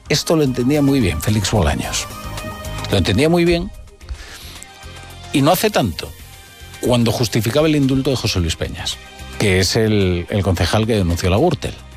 Esto lo entendía muy bien Félix Bolaños. Lo entendía muy bien y no hace tanto, cuando justificaba el indulto de José Luis Peñas, que es el concejal que denunció la Gürtel.